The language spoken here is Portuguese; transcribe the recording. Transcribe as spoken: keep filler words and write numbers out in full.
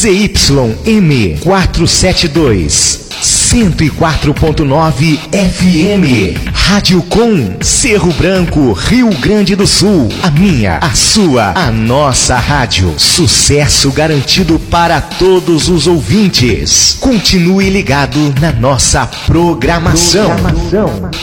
Z Y M quatrocentos e setenta e dois, cento e quatro ponto nove F M. Rádio Com, Cerro Branco, Rio Grande do Sul. A minha, a sua, a nossa rádio. Sucesso garantido para todos os ouvintes. Continue ligado na nossa programação. programação.